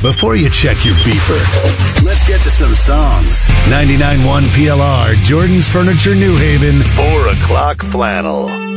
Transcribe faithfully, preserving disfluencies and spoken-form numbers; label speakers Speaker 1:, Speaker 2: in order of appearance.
Speaker 1: before you check your beeper.
Speaker 2: Let's get to some songs.
Speaker 1: ninety-nine point one P L R, Jordan's Furniture, New Haven.
Speaker 3: Four o'clock flannel.